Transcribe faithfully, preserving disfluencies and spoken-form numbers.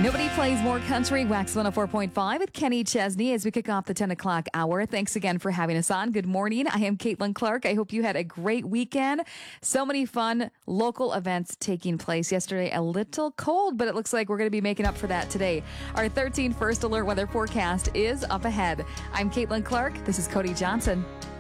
Nobody plays more country. Wax one oh four point five with Kenny Chesney as we kick off the ten o'clock hour. Thanks again for having us on. Good morning. I am Caitlin Clark. I hope you had a great weekend. So many fun local events taking place yesterday. A little cold, but it looks like we're going to be making up for that today. Our thirteen First Alert weather forecast is up ahead. I'm Caitlin Clark. This is Cody Johnson.